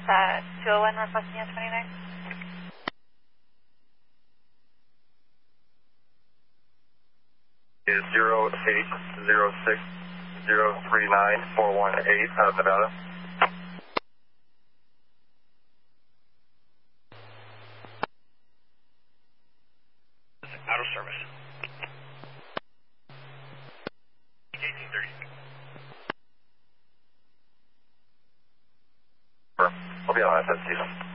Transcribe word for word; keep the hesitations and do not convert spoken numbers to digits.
uh, two oh one requesting a twenty-nine. Is zero eight zero six zero three nine four one eight out of Nevada. Out of service. eighteen thirty. We'll be on S S T.